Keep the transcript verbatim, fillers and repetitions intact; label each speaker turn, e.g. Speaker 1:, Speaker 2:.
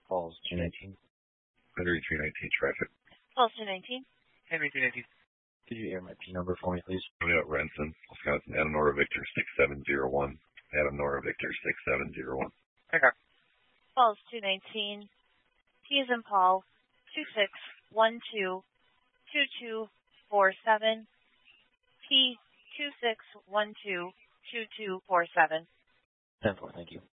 Speaker 1: Falls two nineteen.
Speaker 2: Henry three nineteen traffic.
Speaker 3: Falls two nineteen.
Speaker 4: Henry three nineteen.
Speaker 1: Could you air my P number for me, please?
Speaker 2: Coming out Renson, Wisconsin, Adam Nora Victor six seven zero one. Adam Nora Victor six seven zero one.
Speaker 4: Okay.
Speaker 3: Falls two nineteen. T is in Paul, two six one two two two four seven. T two six one two two two four seven.
Speaker 1: ten four, thank you.